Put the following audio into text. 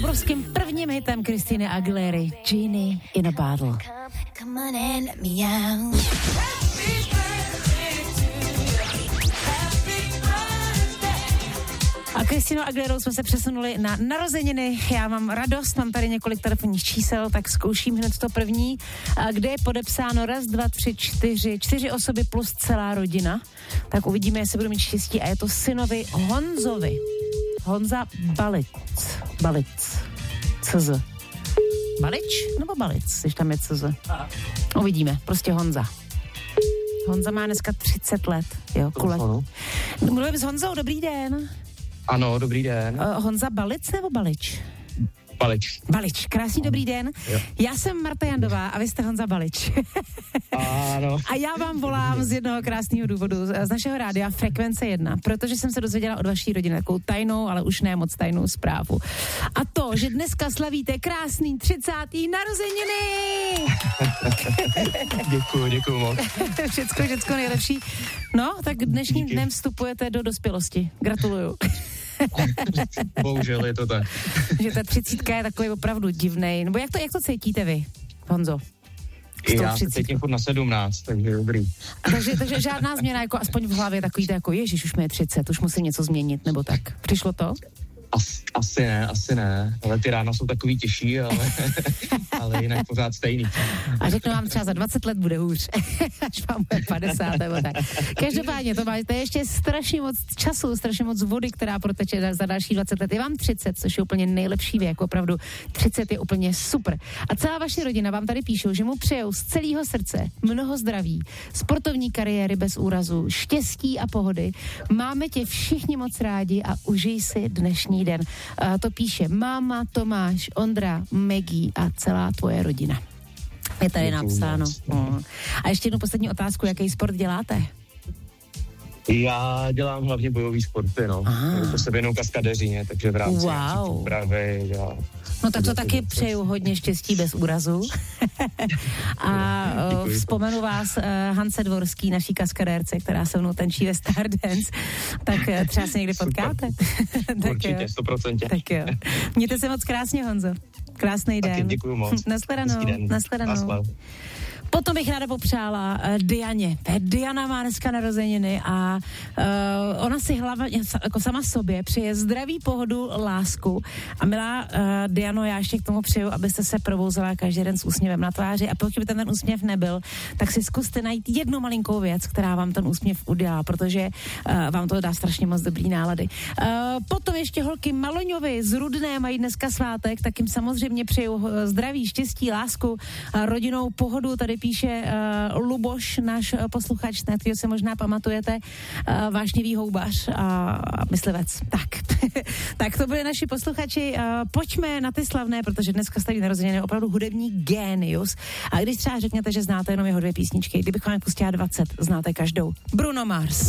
obrovským prvním hitem Christiny Aguilery, Genie in a Bottle. A Christinou Aguilerou jsme se přesunuli na narozeniny. Já mám radost, mám tady několik telefonních čísel, tak zkouším hned to první, kde je podepsáno 1, 2, 3, 4 osoby plus celá rodina. Tak uvidíme, jestli budu mít štěstí, a je to synovi Honzovi. Honza Balic. CZ. Balič nebo Balic, když tam je CZ? Uvidíme, prostě Honza. Honza má dneska 30 let, jo, kulatý. Mluvím s Honzou, dobrý den. Ano, dobrý den. Honza Balic nebo Balič? Balič, krásný dobrý den. Jo. Já jsem Marta Jandová a vy jste Honza Balič. Ano. A já vám volám z jednoho krásného důvodu, z našeho rádia Frekvence 1, protože jsem se dozvěděla od vaší rodiny takovou tajnou, ale už ne moc tajnou zprávu. A to, že dneska slavíte krásný 30. narozeniny! Děkuju moc. Všecko nejlepší. No, tak dnešním dnem vstupujete do dospělosti. Gratuluju. Bohužel je to tak. Že ta 30 je takový opravdu divnej. Nebo jak to cítíte vy, Honzo? Já se cítím furt na 17, takže dobrý. Takže žádná změna, jako aspoň v hlavě takový to jako ježiš, už mi je 30, už musím něco změnit, nebo tak. Přišlo to? Asi ne. Ale ty rána jsou takový těžší, ale jinak pořád stejný. A řeknu vám, třeba za 20 let bude hůř. Až vám bude 50 nebo tak. Každopádně to je ještě strašně moc času, strašně moc vody, která proteče za další 20 let. Je vám 30, což je úplně nejlepší věk, opravdu 30 je úplně super. A celá vaše rodina vám tady píšou, že mu přejou z celého srdce mnoho zdraví, sportovní kariéry bez úrazu, štěstí a pohody. Máme tě všichni moc rádi a užij si dnešní den. To píše máma, Tomáš, Ondra, Maggie a celá tvoje rodina. Je tady napsáno. A ještě jednu poslední otázku, jaký sport děláte? Já dělám hlavně bojový sporty, no. To se věnuju kaskadeřině, takže v rámci přípravy dělám. No tak to taky přeju hodně štěstí bez úrazu. A vzpomenu vás Hance Dvorský, naší kaskadérce, která se mnou tančí ve Stardance, tak třeba se někdy potkáte. Tak určitě, 100%. Tak jo. Mějte se moc krásně, Honzo. Krásný den. Taky děkuju moc. Nashledanou. Potom bych ráda popřála Dianě. Diana má dneska narozeniny a ona si hlavně jako sama sobě přeje zdraví, pohodu, lásku. A milá Diano, já ještě k tomu přeju, abyste se probouzela každý den s úsměvem na tváři, a pokud by ten úsměv nebyl, tak si zkuste najít jednu malinkou věc, která vám ten úsměv udělá, protože vám to dá strašně moc dobrý nálady. Potom ještě holky Maloňovi z Rudné mají dneska svátek, tak jim samozřejmě přeju zdraví, štěstí, lásku, rodinnou pohodu. Tady píše Luboš, náš posluchač, na kterého se možná pamatujete, vášnivý houbař a myslivec. Tak to byli naši posluchači. Pojďme na ty slavné, protože dneska staví narozeniny opravdu hudební génius. A když třeba řekněte, že znáte jenom jeho 2 písničky, kdybych vám pustila 20, znáte každou. Bruno Mars.